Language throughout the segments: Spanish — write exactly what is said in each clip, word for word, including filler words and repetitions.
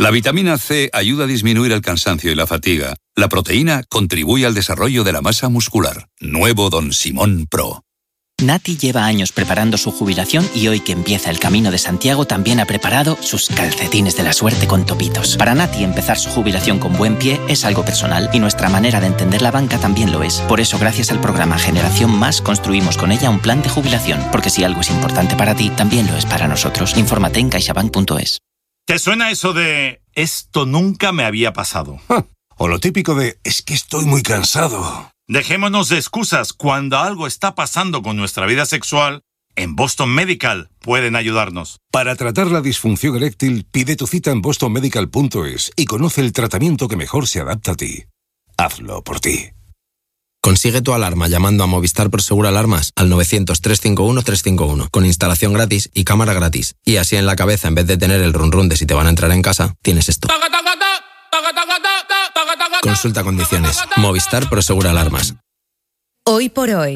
La vitamina C ayuda a disminuir el cansancio y la fatiga. La proteína contribuye al desarrollo de la masa muscular. Nuevo Don Simón Pro. Nati lleva años preparando su jubilación y hoy que empieza el Camino de Santiago también ha preparado sus calcetines de la suerte con topitos. Para Nati empezar su jubilación con buen pie es algo personal y nuestra manera de entender la banca también lo es. Por eso gracias al programa Generación Más construimos con ella un plan de jubilación, porque si algo es importante para ti, también lo es para nosotros. Infórmate en caixabank punto es. ¿Te suena eso de esto nunca me había pasado? O lo típico de es que estoy muy cansado. Dejémonos de excusas. Cuando algo está pasando con nuestra vida sexual, en Boston Medical pueden ayudarnos. Para tratar la disfunción eréctil, pide tu cita en boston medical punto es y conoce el tratamiento que mejor se adapta a ti. Hazlo por ti. Consigue tu alarma llamando a Movistar Prosegur Alarmas al novecientos, trescientos cincuenta y uno, trescientos cincuenta y uno con instalación gratis y cámara gratis. Y así en la cabeza, en vez de tener el run run de si te van a entrar en casa, tienes esto. Consulta condiciones. Movistar Prosegur Alarmas. Hoy por hoy,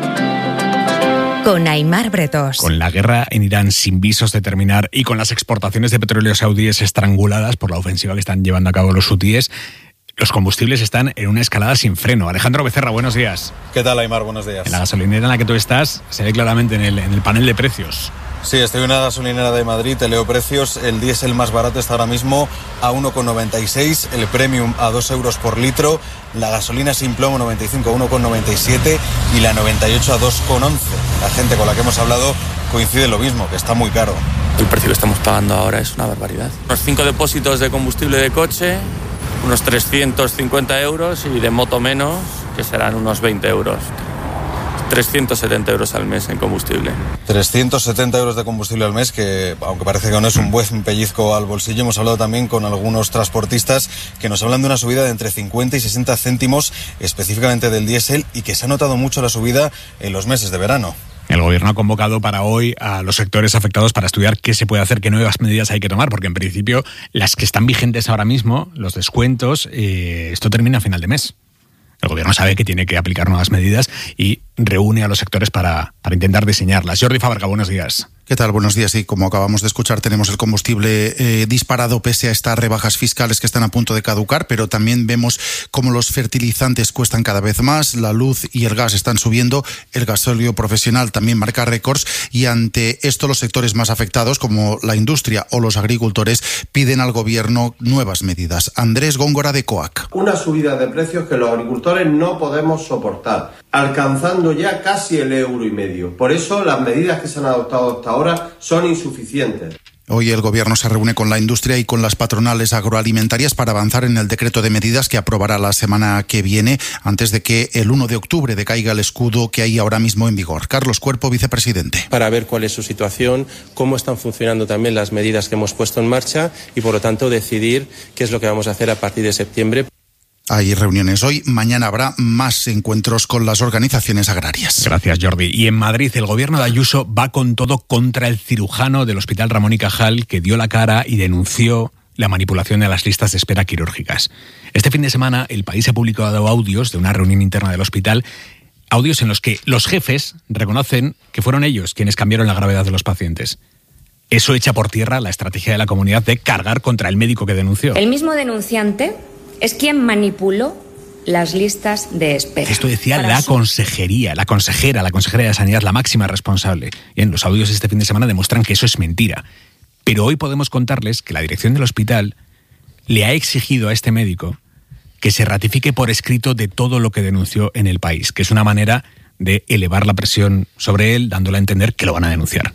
con Aimar Bretos. Con la guerra en Irán sin visos de terminar y con las exportaciones de petróleo saudíes estranguladas por la ofensiva que están llevando a cabo los hutíes, los combustibles están en una escalada sin freno. Alejandro Becerra, buenos días. ¿Qué tal, Aimar? Buenos días. En la gasolinera en la que tú estás se ve claramente en el, en el panel de precios. Sí, estoy en una gasolinera de Madrid, te leo precios. El diésel más barato está ahora mismo a uno con noventa y seis, el premium a dos euros por litro, la gasolina sin plomo noventa y cinco a uno con noventa y siete y la noventa y ocho a dos con once. La gente con la que hemos hablado coincide en lo mismo, que está muy caro. El precio que estamos pagando ahora es una barbaridad. Unos cinco depósitos de combustible de coche, unos trescientos cincuenta euros y de moto menos, que serán unos veinte euros. trescientos setenta euros al mes en combustible. trescientos setenta euros de combustible al mes, que aunque parece que no es un buen pellizco al bolsillo. Hemos hablado también con algunos transportistas que nos hablan de una subida de entre cincuenta y sesenta céntimos específicamente del diésel y que se ha notado mucho la subida en los meses de verano. El gobierno ha convocado para hoy a los sectores afectados para estudiar qué se puede hacer, qué nuevas medidas hay que tomar, porque en principio las que están vigentes ahora mismo, los descuentos, eh, esto termina a final de mes. El gobierno sabe que tiene que aplicar nuevas medidas y reúne a los sectores para, para intentar diseñarlas. Jordi Fábrega, buenos días. ¿Qué tal? Buenos días. Y como acabamos de escuchar, tenemos el combustible eh, disparado pese a estas rebajas fiscales que están a punto de caducar, pero también vemos cómo los fertilizantes cuestan cada vez más, la luz y el gas están subiendo, el gasóleo profesional también marca récords y ante esto los sectores más afectados, como la industria o los agricultores, piden al gobierno nuevas medidas. Andrés Góngora de COAC. Una subida de precios que los agricultores no podemos soportar, alcanzando ya casi el euro y medio. Por eso las medidas que se han adoptado hasta ahora son insuficientes. Hoy el gobierno se reúne con la industria y con las patronales agroalimentarias para avanzar en el decreto de medidas que aprobará la semana que viene, antes de que el uno de octubre decaiga el escudo que hay ahora mismo en vigor. Carlos Cuerpo, vicepresidente. Para ver cuál es su situación, cómo están funcionando también las medidas que hemos puesto en marcha y, por lo tanto, decidir qué es lo que vamos a hacer a partir de septiembre. Hay reuniones hoy, mañana habrá más encuentros con las organizaciones agrarias. Gracias, Jordi. Y en Madrid, el gobierno de Ayuso va con todo contra el cirujano del Hospital Ramón y Cajal que dio la cara y denunció la manipulación de las listas de espera quirúrgicas. Este fin de semana, El País ha publicado audios de una reunión interna del hospital, audios en los que los jefes reconocen que fueron ellos quienes cambiaron la gravedad de los pacientes. Eso echa por tierra la estrategia de la comunidad de cargar contra el médico que denunció. El mismo denunciante es quien manipuló las listas de espera. Esto decía Para la su... consejería, la consejera, la consejera de Sanidad, la máxima responsable. Bien, los audios este fin de semana demuestran que eso es mentira. Pero hoy podemos contarles que la dirección del hospital le ha exigido a este médico que se ratifique por escrito de todo lo que denunció en El País, que es una manera de elevar la presión sobre él, dándole a entender que lo van a denunciar.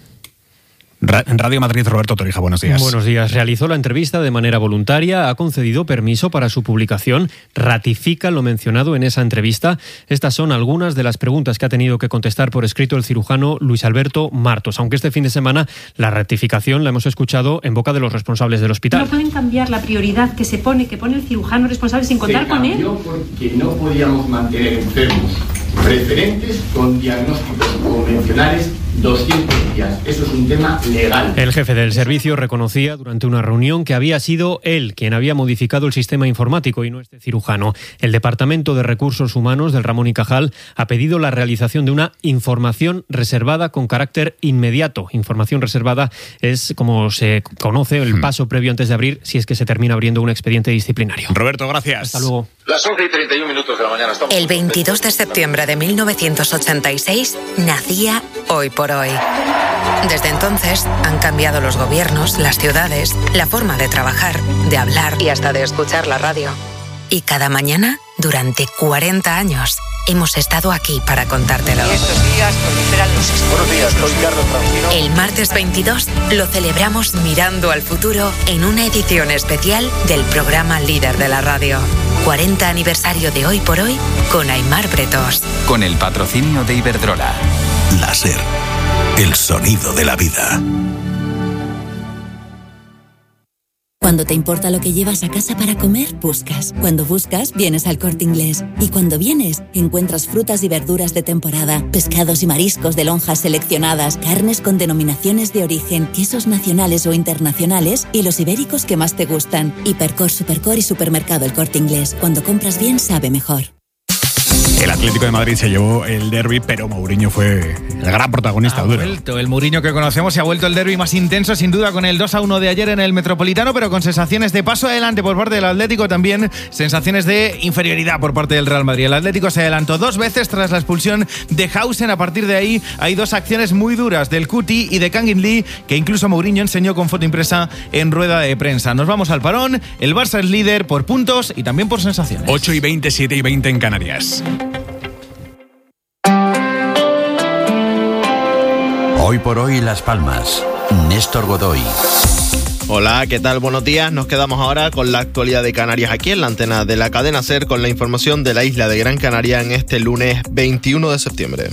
En Radio Madrid, Roberto Torija, buenos días. Buenos días. Realizó la entrevista de manera voluntaria, ha concedido permiso para su publicación, ratifica lo mencionado en esa entrevista. Estas son algunas de las preguntas que ha tenido que contestar por escrito el cirujano Luis Alberto Martos, aunque este fin de semana la ratificación la hemos escuchado en boca de los responsables del hospital. No pueden cambiar la prioridad que se pone, que pone el cirujano responsable sin contar con él. Porque no podíamos mantener enfermos preferentes con diagnósticos convencionales doscientos días. Eso es un tema legal. El jefe del servicio reconocía durante una reunión que había sido él quien había modificado el sistema informático y no este cirujano. El Departamento de Recursos Humanos del Ramón y Cajal ha pedido la realización de una información reservada con carácter inmediato. Información reservada es, como se conoce, el paso previo antes de abrir, si es que se termina abriendo un expediente disciplinario. Roberto, gracias. Hasta luego. Las once y treinta y un minutos de la mañana. Estamos El veintidós de septiembre de mil novecientos ochenta y seis nacía Hoy por Hoy. Desde entonces han cambiado los gobiernos, las ciudades, la forma de trabajar, de hablar y hasta de escuchar la radio. Y cada mañana, durante cuarenta años, hemos estado aquí para contártelo. Y estos días proliferan los estudios. Buenos días, soy Carlos Francino. El martes veintidós lo celebramos mirando al futuro en una edición especial del programa líder de la radio. cuarenta aniversario de Hoy por Hoy con Aimar Bretos. Con el patrocinio de Iberdrola. Láser. El sonido de la vida. Cuando te importa lo que llevas a casa para comer, buscas. Cuando buscas, vienes al Corte Inglés. Y cuando vienes, encuentras frutas y verduras de temporada, pescados y mariscos de lonjas seleccionadas, carnes con denominaciones de origen, quesos nacionales o internacionales y los ibéricos que más te gustan. Hipercor, Supercor y Supermercado El Corte Inglés. Cuando compras bien, sabe mejor. El Atlético de Madrid se llevó el derbi, pero Mourinho fue el gran protagonista. Ha vuelto el Mourinho que conocemos, se ha vuelto el derbi más intenso, sin duda, con el dos a uno de ayer en el Metropolitano, pero con sensaciones de paso adelante por parte del Atlético, también sensaciones de inferioridad por parte del Real Madrid. El Atlético se adelantó dos veces tras la expulsión de Hausen. A partir de ahí hay dos acciones muy duras del Cuti y de Kangin Lee, que incluso Mourinho enseñó con foto impresa en rueda de prensa. Nos vamos al parón. El Barça es líder por puntos y también por sensaciones. ocho y veinte, siete y veinte en Canarias. Hoy por hoy Las Palmas. Néstor Godoy. Hola, ¿qué tal? Buenos días. Nos quedamos ahora con la actualidad de Canarias aquí en la antena de la cadena SER con la información de la isla de Gran Canaria en este lunes veintiuno de septiembre.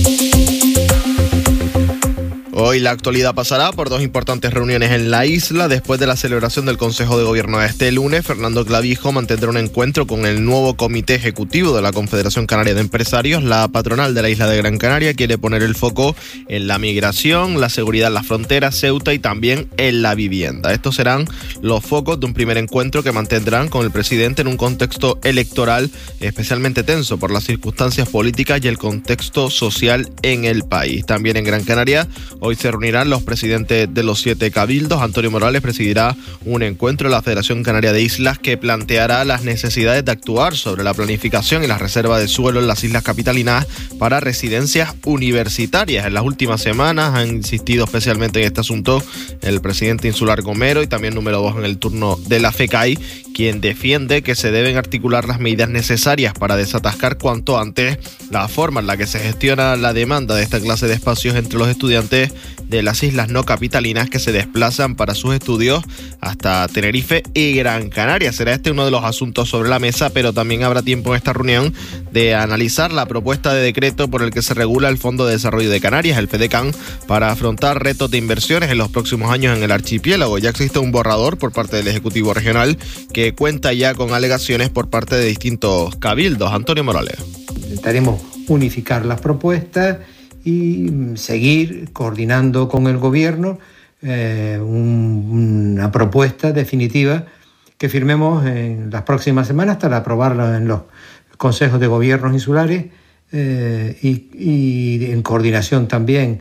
Hoy la actualidad pasará por dos importantes reuniones en la isla. Después de la celebración del Consejo de Gobierno de este lunes, Fernando Clavijo mantendrá un encuentro con el nuevo Comité Ejecutivo de la Confederación Canaria de Empresarios. La patronal de la isla de Gran Canaria quiere poner el foco en la migración, la seguridad en las fronteras, Ceuta y también en la vivienda. Estos serán los focos de un primer encuentro que mantendrán con el presidente en un contexto electoral especialmente tenso por las circunstancias políticas y el contexto social en el país. También en Gran Canaria, hoy se reunirán los presidentes de los siete cabildos. Antonio Morales presidirá un encuentro en la Federación Canaria de Islas que planteará las necesidades de actuar sobre la planificación y la reserva de suelo en las islas capitalinas para residencias universitarias. En las últimas semanas han insistido especialmente en este asunto el presidente insular Gomero y también número dos en el turno de la FECAI, quien defiende que se deben articular las medidas necesarias para desatascar cuanto antes la forma en la que se gestiona la demanda de esta clase de espacios entre los estudiantes de las islas no capitalinas que se desplazan para sus estudios hasta Tenerife y Gran Canaria. Será este uno de los asuntos sobre la mesa, pero también habrá tiempo en esta reunión de analizar la propuesta de decreto por el que se regula el Fondo de Desarrollo de Canarias, el FEDECAN, para afrontar retos de inversiones en los próximos años en el archipiélago. Ya existe un borrador por parte del Ejecutivo Regional que cuenta ya con alegaciones por parte de distintos cabildos. Antonio Morales. Intentaremos unificar las propuestas y seguir coordinando con el Gobierno eh, un, una propuesta definitiva que firmemos en las próximas semanas para aprobarla en los consejos de gobiernos insulares eh, y, y en coordinación también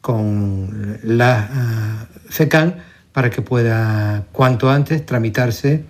con la uh, FECAN para que pueda cuanto antes tramitarse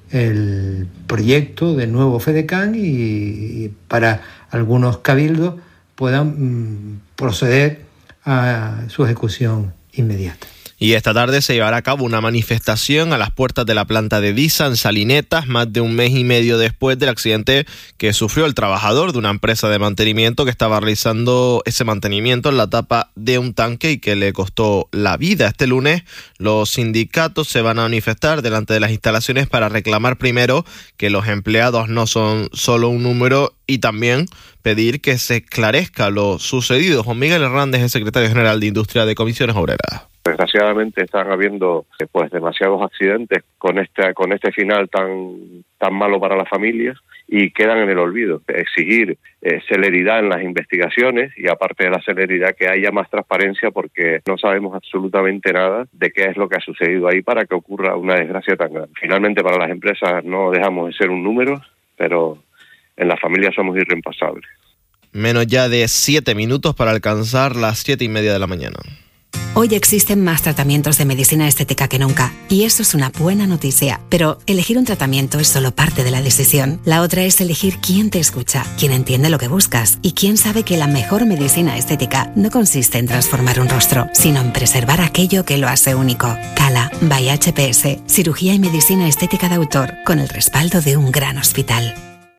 el proyecto del nuevo FEDECAN y, y para algunos cabildos puedan mm, proceder a su ejecución inmediata. Y esta tarde se llevará a cabo una manifestación a las puertas de la planta de Disa en Salinetas, más de un mes y medio después del accidente que sufrió el trabajador de una empresa de mantenimiento que estaba realizando ese mantenimiento en la tapa de un tanque y que le costó la vida. Este lunes los sindicatos se van a manifestar delante de las instalaciones para reclamar primero que los empleados no son solo un número y también pedir que se esclarezca lo sucedido. Juan Miguel Hernández es secretario general de Industria de Comisiones Obreras. Desgraciadamente están habiendo pues demasiados accidentes con este con este final tan tan malo para las familias y quedan en el olvido. Exigir eh, celeridad en las investigaciones y aparte de la celeridad que haya más transparencia, porque no sabemos absolutamente nada de qué es lo que ha sucedido ahí para que ocurra una desgracia tan grande. Finalmente, para las empresas no dejamos de ser un número, pero en las familias somos irreemplazables. Menos ya de siete minutos para alcanzar las siete y media de la mañana. Hoy existen más tratamientos de medicina estética que nunca, y eso es una buena noticia. Pero elegir un tratamiento es solo parte de la decisión. La otra es elegir quién te escucha, quién entiende lo que buscas, y quién sabe que la mejor medicina estética no consiste en transformar un rostro, sino en preservar aquello que lo hace único. Cala by H P S, cirugía y medicina estética de autor, con el respaldo de un gran hospital.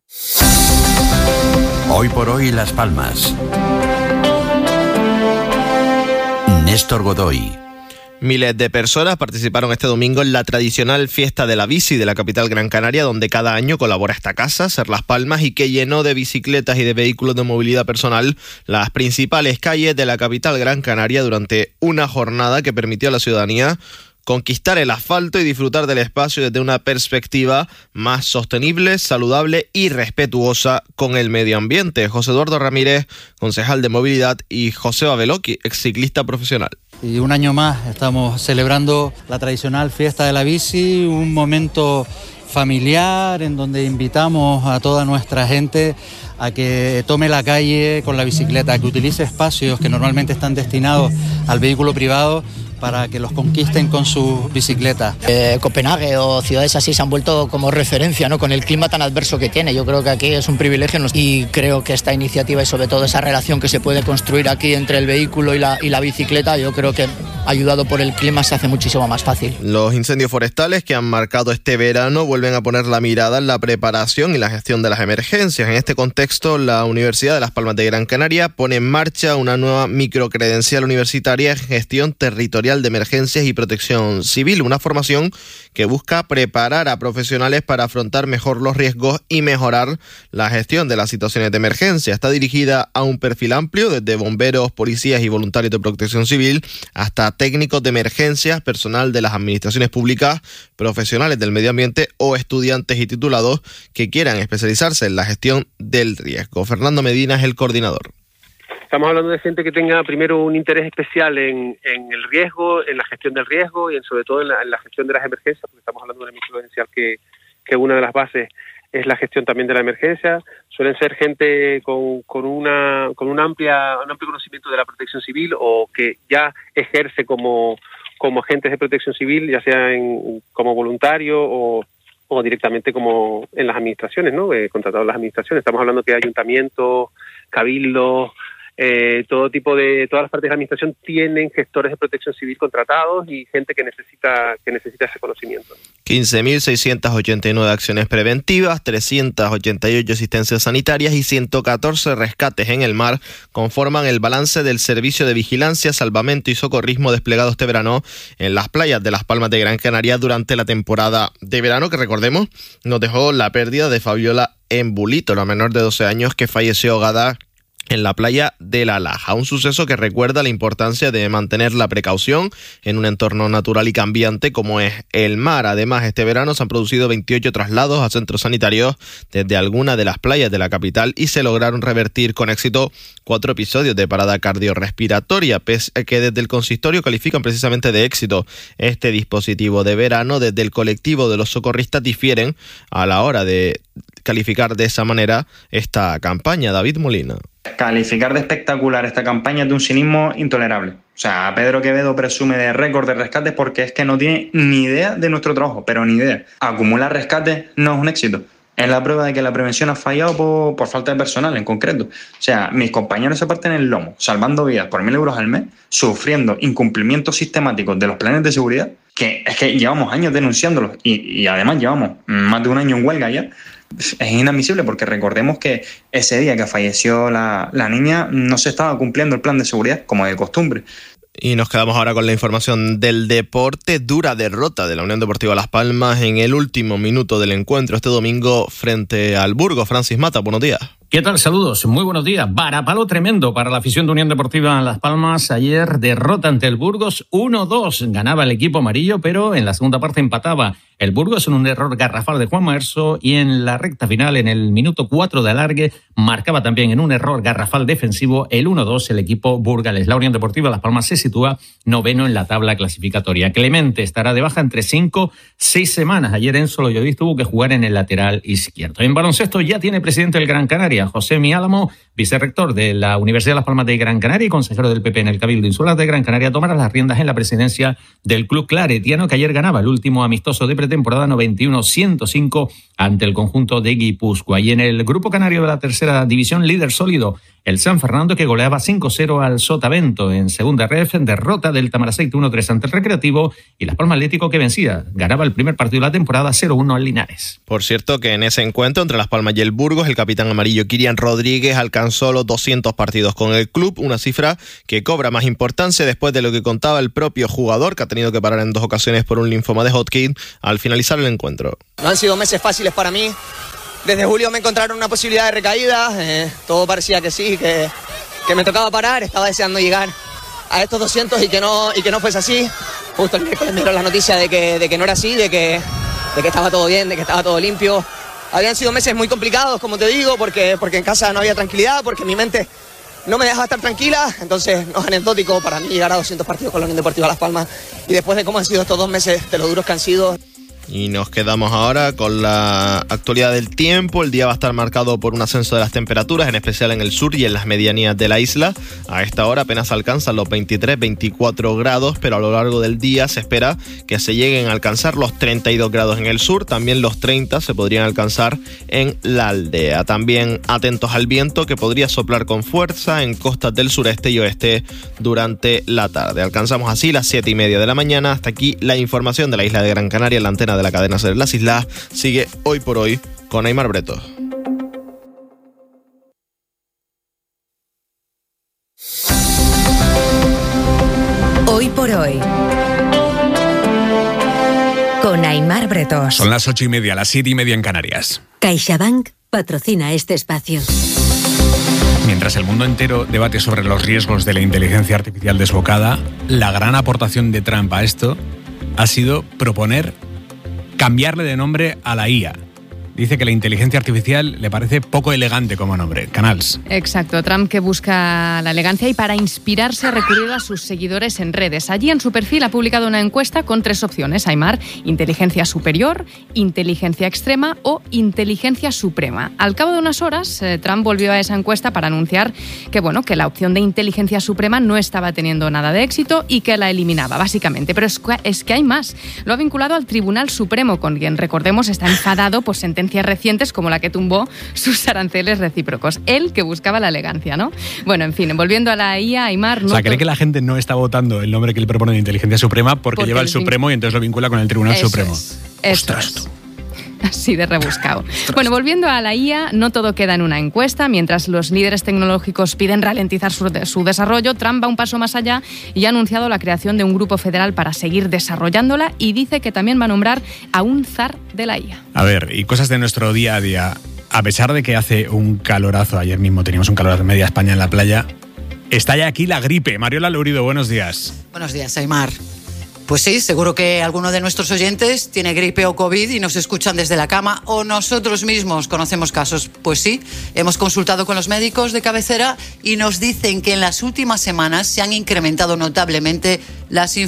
Hoy por hoy Las Palmas. Néstor Godoy. Miles de personas participaron este domingo en la tradicional fiesta de la bici de la capital Gran Canaria, donde cada año colabora esta casa, Ser Las Palmas, y que llenó de bicicletas y de vehículos de movilidad personal las principales calles de la capital Gran Canaria durante una jornada que permitió a la ciudadanía conquistar el asfalto y disfrutar del espacio desde una perspectiva más sostenible, saludable y respetuosa con el medio ambiente. José Eduardo Ramírez, concejal de movilidad, y José Babeloki, ex ciclista profesional. Y un año más estamos celebrando la tradicional fiesta de la bici, un momento familiar en donde invitamos a toda nuestra gente a que tome la calle con la bicicleta, a que utilice espacios que normalmente están destinados al vehículo privado para que los conquisten con sus bicicletas. Eh, Copenhague o ciudades así se han vuelto como referencia, ¿no? Con el clima tan adverso que tiene. Yo creo que aquí es un privilegio y creo que esta iniciativa y sobre todo esa relación que se puede construir aquí entre el vehículo y la, y la bicicleta, yo creo que ayudado por el clima se hace muchísimo más fácil. Los incendios forestales que han marcado este verano vuelven a poner la mirada en la preparación y la gestión de las emergencias. En este contexto, la Universidad de Las Palmas de Gran Canaria pone en marcha una nueva microcredencial universitaria en gestión territorial de Emergencias y Protección Civil, una formación que busca preparar a profesionales para afrontar mejor los riesgos y mejorar la gestión de las situaciones de emergencia. Está dirigida a un perfil amplio, desde bomberos, policías y voluntarios de protección civil, hasta técnicos de emergencias, personal de las administraciones públicas, profesionales del medio ambiente o estudiantes y titulados que quieran especializarse en la gestión del riesgo. Fernando Medina es el coordinador. Estamos hablando de gente que tenga primero un interés especial en, en el riesgo, en la gestión del riesgo y en, sobre todo en la, en la gestión de las emergencias, porque estamos hablando de una microcredencial que, que una de las bases es la gestión también de la emergencia. Suelen ser gente con, con, una, con una amplia, un amplio conocimiento de la protección civil o que ya ejerce como, como agentes de protección civil, ya sea en, como voluntario o, o directamente como en las administraciones, ¿no? Eh, contratados en las administraciones. Estamos hablando que ayuntamientos, cabildos, Eh, todo tipo de, todas las partes de la administración tienen gestores de protección civil contratados y gente que necesita, que necesita ese conocimiento. quince mil seiscientas ochenta y nueve acciones preventivas, trescientas ochenta y ocho asistencias sanitarias y ciento catorce rescates en el mar conforman el balance del servicio de vigilancia, salvamento y socorrismo desplegado este verano en las playas de Las Palmas de Gran Canaria durante la temporada de verano, que recordemos nos dejó la pérdida de Fabiola Embulito, la menor de doce años que falleció ahogada en la playa de La Laja, un suceso que recuerda la importancia de mantener la precaución en un entorno natural y cambiante como es el mar. Además, este verano se han producido veintiocho traslados a centros sanitarios desde alguna de las playas de la capital y se lograron revertir con éxito cuatro episodios de parada cardiorrespiratoria, pese a que desde el consistorio califican precisamente de éxito este dispositivo de verano. Desde el colectivo de los socorristas difieren a la hora de calificar de esa manera esta campaña. David Molina. Calificar de espectacular esta campaña es de un cinismo intolerable. O sea, Pedro Quevedo presume de récord de rescates porque es que no tiene ni idea de nuestro trabajo, pero ni idea. Acumular rescates no es un éxito. Es la prueba de que la prevención ha fallado por, por falta de personal en concreto. O sea, mis compañeros se parten el lomo, salvando vidas por mil euros al mes, sufriendo incumplimientos sistemáticos de los planes de seguridad, que es que llevamos años denunciándolos y, y además llevamos más de un año en huelga ya. Es inadmisible porque recordemos que ese día que falleció la, la niña no se estaba cumpliendo el plan de seguridad como de costumbre. Y nos quedamos ahora con la información del deporte. Dura derrota de la Unión Deportiva Las Palmas en el último minuto del encuentro este domingo frente al Burgos. Francis Mata, buenos días. ¿Qué tal? Saludos, muy buenos días. Varapalo tremendo para la afición de Unión Deportiva Las Palmas. Ayer derrota ante el Burgos uno dos. Ganaba el equipo amarillo, pero en la segunda parte empataba el Burgos en un error garrafal de Juan Maerso, y en la recta final, en el minuto cuatro de alargue, marcaba también en un error garrafal defensivo el uno dos el equipo burgalés. La Unión Deportiva Las Palmas se sitúa noveno en la tabla clasificatoria. Clemente estará de baja entre cinco, seis semanas. Ayer Enzo Loyovic tuvo que jugar en el lateral izquierdo. En baloncesto ya tiene presidente del Gran Canaria, José Mi Álamo, vicerrector de la Universidad de Las Palmas de Gran Canaria y consejero del P P en el Cabildo Insular de Gran Canaria, tomará las riendas en la presidencia del club claretiano, que ayer ganaba el último amistoso de pretemporada noventa y uno a ciento cinco ante el conjunto de Guipúzcoa. Y en el grupo canario de la tercera división, líder sólido el San Fernando, que goleaba cinco cero al Sotavento. En segunda ref, derrota del Tamaraceite uno tres ante el Recreativo, y Las Palmas Atlético, que vencía, ganaba el primer partido de la temporada cero uno al Linares. Por cierto, que en ese encuentro entre Las Palmas y el Burgos, el capitán amarillo Kirian Rodríguez alcanzó los doscientos partidos con el club, una cifra que cobra más importancia después de lo que contaba el propio jugador, que ha tenido que parar en dos ocasiones por un linfoma de Hodgkin al finalizar el encuentro. No han sido meses fáciles para mí. Desde julio me encontraron una posibilidad de recaída, eh, todo parecía que sí, que, que me tocaba parar, estaba deseando llegar a estos doscientos y que no, y que no fuese así. Justo el miércoles me dieron la noticia de que, de que no era así, de que, de que estaba todo bien, de que estaba todo limpio. Habían sido meses muy complicados, como te digo, porque, porque en casa no había tranquilidad, porque mi mente no me dejaba estar tranquila. Entonces no es anecdótico para mí llegar a doscientos partidos con la Unión Deportiva Las Palmas, y después de cómo han sido estos dos meses, de lo duros que han sido. Y nos quedamos ahora con la actualidad del tiempo. El día va a estar marcado por un ascenso de las temperaturas, en especial en el sur y en las medianías de la isla. A esta hora apenas alcanzan los veintitrés, veinticuatro grados, pero a lo largo del día se espera que se lleguen a alcanzar los treinta y dos grados en el sur. También los treinta se podrían alcanzar en la aldea. También atentos al viento, que podría soplar con fuerza en costas del sureste y oeste durante la tarde. Alcanzamos así las siete y media de la mañana. Hasta aquí la información de la isla de Gran Canaria, en la antena de la cadena SER Las Islas. Sigue Hoy por Hoy con Aimar Bretos. Hoy por Hoy con Aimar Bretos. Son las ocho y media, las siete y media en Canarias. CaixaBank patrocina este espacio. Mientras el mundo entero debate sobre los riesgos de la inteligencia artificial desbocada, la gran aportación de Trump a esto ha sido proponer cambiarle de nombre a la I A. Dice que la inteligencia artificial le parece poco elegante como nombre. Canals. Exacto. Trump, que busca la elegancia y para inspirarse ha recurrido a sus seguidores en redes. Allí en su perfil ha publicado una encuesta con tres opciones. Aimar: inteligencia superior, inteligencia extrema o inteligencia suprema. Al cabo de unas horas, eh, Trump volvió a esa encuesta para anunciar que, bueno, que la opción de inteligencia suprema no estaba teniendo nada de éxito y que la eliminaba, básicamente. Pero es que, es que hay más. Lo ha vinculado al Tribunal Supremo, con quien, recordemos, está enfadado por sentencias recientes como la que tumbó sus aranceles recíprocos. Él, que buscaba la elegancia, ¿no? Bueno, en fin, volviendo a la I A, Aimar... No o sea, ¿cree que la gente no está votando el nombre que le propone de inteligencia suprema porque, porque lleva el Supremo y entonces lo vincula con el Tribunal Eso Supremo? Es. Eso es. Así de rebuscado. Bueno, volviendo a la I A, no todo queda en una encuesta. Mientras los líderes tecnológicos piden ralentizar su, de, su desarrollo, Trump va un paso más allá y ha anunciado la creación de un grupo federal para seguir desarrollándola, y dice que también va a nombrar a un zar de la I A. A ver, y cosas de nuestro día a día. A pesar de que hace un calorazo, ayer mismo teníamos un calorazo en media España en la playa, está ya aquí la gripe. Mariola Lourido, buenos días. Buenos días, Aimar. Pues sí, seguro que alguno de nuestros oyentes tiene gripe o COVID y nos escuchan desde la cama, o nosotros mismos conocemos casos. Pues sí, hemos consultado con los médicos de cabecera y nos dicen que en las últimas semanas se han incrementado notablemente las